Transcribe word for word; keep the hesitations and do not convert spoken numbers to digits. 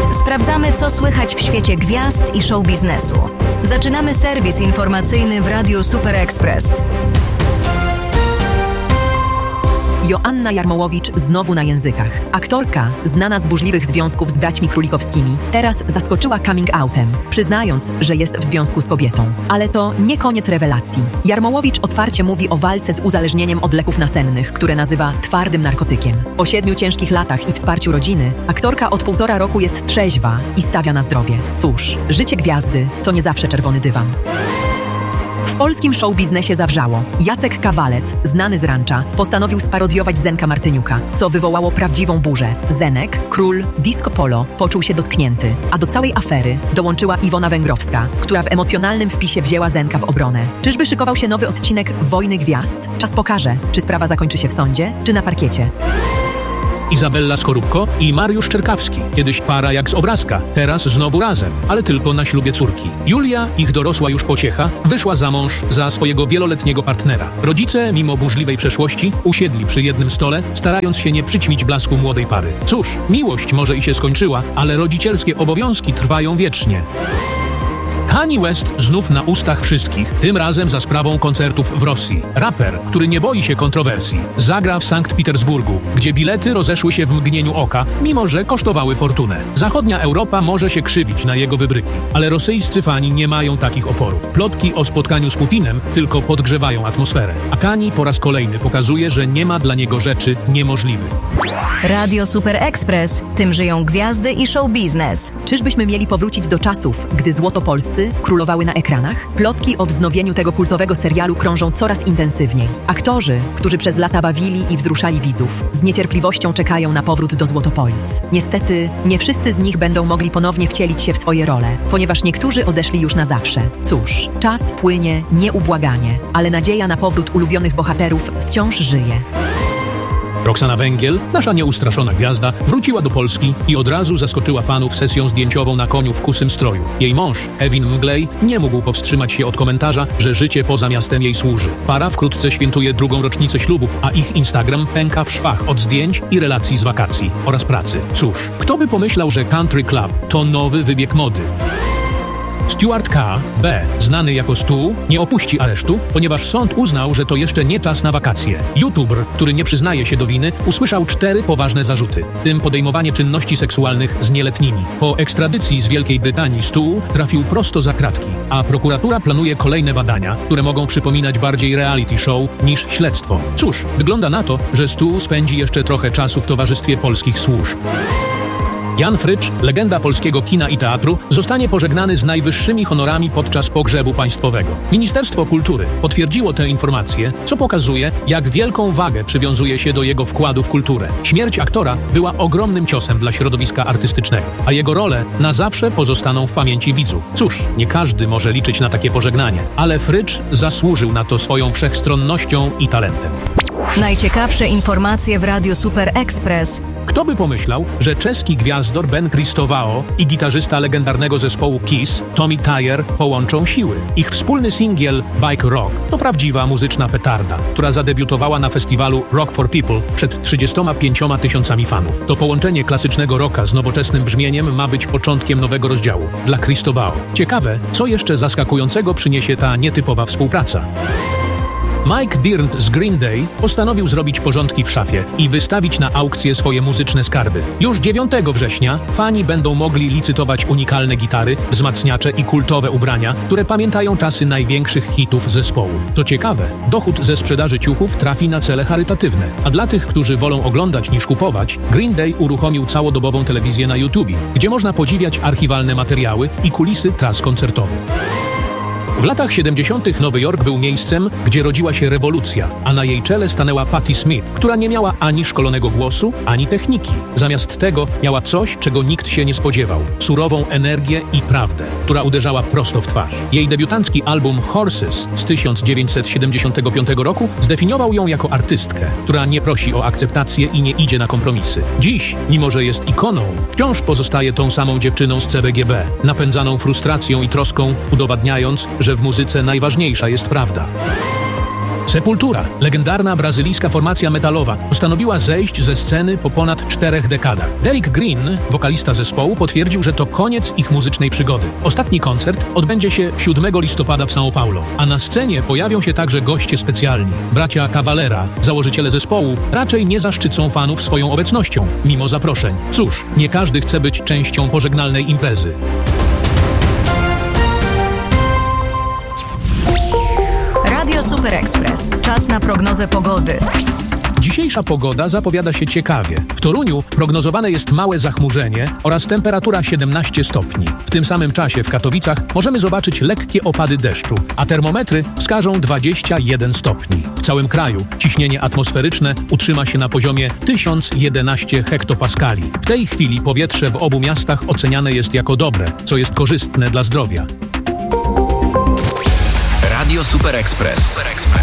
Sprawdzamy, co słychać w świecie gwiazd i show biznesu. Zaczynamy serwis informacyjny w Radiu Super Express. Joanna Jarmołowicz znowu na językach. Aktorka, znana z burzliwych związków z braćmi Królikowskimi, teraz zaskoczyła coming outem, przyznając, że jest w związku z kobietą. Ale to nie koniec rewelacji. Jarmołowicz otwarcie mówi o walce z uzależnieniem od leków nasennych, które nazywa twardym narkotykiem. Po siedmiu ciężkich latach i wsparciu rodziny, aktorka od półtora roku jest trzeźwa i stawia na zdrowie. Cóż, życie gwiazdy to nie zawsze czerwony dywan. W polskim show biznesie zawrzało. Jacek Kawalec, znany z Rancza, postanowił sparodiować Zenka Martyniuka, co wywołało prawdziwą burzę. Zenek, król disco polo, poczuł się dotknięty, a do całej afery dołączyła Iwona Węgrowska, która w emocjonalnym wpisie wzięła Zenka w obronę. Czyżby szykował się nowy odcinek Wojny Gwiazd? Czas pokaże, czy sprawa zakończy się w sądzie, czy na parkiecie. Izabella Skorupko i Mariusz Czerkawski. Kiedyś para jak z obrazka, teraz znowu razem, ale tylko na ślubie córki. Julia, ich dorosła już pociecha, wyszła za mąż za swojego wieloletniego partnera. Rodzice, mimo burzliwej przeszłości, usiedli przy jednym stole, starając się nie przyćmić blasku młodej pary. Cóż, miłość może i się skończyła, ale rodzicielskie obowiązki trwają wiecznie. Kanye West znów na ustach wszystkich, tym razem za sprawą koncertów w Rosji. Raper, który nie boi się kontrowersji, zagra w Sankt Petersburgu, gdzie bilety rozeszły się w mgnieniu oka, mimo że kosztowały fortunę. Zachodnia Europa może się krzywić na jego wybryki, ale rosyjscy fani nie mają takich oporów. Plotki o spotkaniu z Putinem tylko podgrzewają atmosferę. A Kanye po raz kolejny pokazuje, że nie ma dla niego rzeczy niemożliwych. Radio Super Express, tym żyją gwiazdy i show biznes. Czyżbyśmy mieli powrócić do czasów, gdy złotopolscy królowały na ekranach? Plotki o wznowieniu tego kultowego serialu krążą coraz intensywniej. Aktorzy, którzy przez lata bawili i wzruszali widzów, z niecierpliwością czekają na powrót do Złotopolic. Niestety, nie wszyscy z nich będą mogli ponownie wcielić się w swoje role, ponieważ niektórzy odeszli już na zawsze. Cóż, czas płynie nieubłaganie, ale nadzieja na powrót ulubionych bohaterów wciąż żyje. Roxana Węgiel, nasza nieustraszona gwiazda, wróciła do Polski i od razu zaskoczyła fanów sesją zdjęciową na koniu w kusym stroju. Jej mąż, Evin Mglej, nie mógł powstrzymać się od komentarza, że życie poza miastem jej służy. Para wkrótce świętuje drugą rocznicę ślubu, a ich Instagram pęka w szwach od zdjęć i relacji z wakacji oraz pracy. Cóż, kto by pomyślał, że country club to nowy wybieg mody? Stuart K. B., znany jako Stu, nie opuści aresztu, ponieważ sąd uznał, że to jeszcze nie czas na wakacje. YouTuber, który nie przyznaje się do winy, usłyszał cztery poważne zarzuty, w tym podejmowanie czynności seksualnych z nieletnimi. Po ekstradycji z Wielkiej Brytanii Stu trafił prosto za kratki, a prokuratura planuje kolejne badania, które mogą przypominać bardziej reality show niż śledztwo. Cóż, wygląda na to, że Stu spędzi jeszcze trochę czasu w towarzystwie polskich służb. Jan Frycz, legenda polskiego kina i teatru, zostanie pożegnany z najwyższymi honorami podczas pogrzebu państwowego. Ministerstwo Kultury potwierdziło tę informację, co pokazuje, jak wielką wagę przywiązuje się do jego wkładu w kulturę. Śmierć aktora była ogromnym ciosem dla środowiska artystycznego, a jego role na zawsze pozostaną w pamięci widzów. Cóż, nie każdy może liczyć na takie pożegnanie, ale Frycz zasłużył na to swoją wszechstronnością i talentem. Najciekawsze informacje w Radiu Super Express. Kto by pomyślał, że czeski gwiazdor Ben Christovao i gitarzysta legendarnego zespołu Kiss, Tommy Thayer, połączą siły. Ich wspólny singiel Bike Rock to prawdziwa muzyczna petarda, która zadebiutowała na festiwalu Rock for People przed trzydziestoma pięcioma tysiącami fanów. To połączenie klasycznego rocka z nowoczesnym brzmieniem ma być początkiem nowego rozdziału dla Christovao. Ciekawe, co jeszcze zaskakującego przyniesie ta nietypowa współpraca. Mike Dirnt z Green Day postanowił zrobić porządki w szafie i wystawić na aukcję swoje muzyczne skarby. Już dziewiątego września fani będą mogli licytować unikalne gitary, wzmacniacze i kultowe ubrania, które pamiętają czasy największych hitów zespołu. Co ciekawe, dochód ze sprzedaży ciuchów trafi na cele charytatywne. A dla tych, którzy wolą oglądać niż kupować, Green Day uruchomił całodobową telewizję na YouTube, gdzie można podziwiać archiwalne materiały i kulisy tras koncertowych. W latach siedemdziesiątych Nowy Jork był miejscem, gdzie rodziła się rewolucja, a na jej czele stanęła Patti Smith, która nie miała ani szkolonego głosu, ani techniki. Zamiast tego miała coś, czego nikt się nie spodziewał. Surową energię i prawdę, która uderzała prosto w twarz. Jej debiutancki album Horses z tysiąc dziewięćset siedemdziesiątego piątego roku zdefiniował ją jako artystkę, która nie prosi o akceptację i nie idzie na kompromisy. Dziś, mimo że jest ikoną, wciąż pozostaje tą samą dziewczyną z C B G B, napędzaną frustracją i troską, udowadniając, że w muzyce najważniejsza jest prawda. Sepultura, legendarna brazylijska formacja metalowa, postanowiła zejść ze sceny po ponad czterech dekadach. Derek Green, wokalista zespołu, potwierdził, że to koniec ich muzycznej przygody. Ostatni koncert odbędzie się siódmego listopada w São Paulo, a na scenie pojawią się także goście specjalni. Bracia Cavalera, założyciele zespołu, raczej nie zaszczycą fanów swoją obecnością, mimo zaproszeń. Cóż, nie każdy chce być częścią pożegnalnej imprezy. Radio Super Express. Czas na prognozę pogody. Dzisiejsza pogoda zapowiada się ciekawie. W Toruniu prognozowane jest małe zachmurzenie oraz temperatura siedemnaście stopni. W tym samym czasie w Katowicach możemy zobaczyć lekkie opady deszczu, a termometry wskażą dwadzieścia jeden stopni. W całym kraju ciśnienie atmosferyczne utrzyma się na poziomie tysiąc jedenaście hektopaskali. W tej chwili powietrze w obu miastach oceniane jest jako dobre, co jest korzystne dla zdrowia. Radio Super Express.